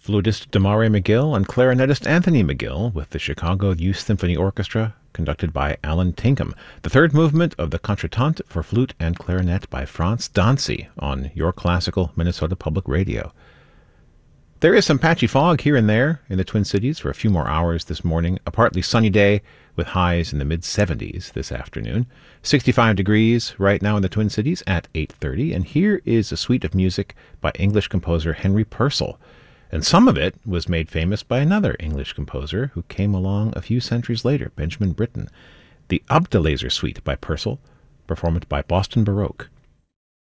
Fluteist Damare McGill and clarinetist Anthony McGill with the Chicago Youth Symphony Orchestra, conducted by Alan Tinkham. The third movement of the Contretemps for flute and clarinet by Franz Dancy on Your Classical Minnesota Public Radio. There is some patchy fog here and there in the Twin Cities for a few more hours this morning. A partly sunny day with highs in the mid-70s this afternoon. 65 degrees right now in the Twin Cities at 8:30. And here is a suite of music by English composer Henry Purcell. And some of it was made famous by another English composer who came along a few centuries later, Benjamin Britten. The Abdelaser Suite by Purcell, performed by Boston Baroque.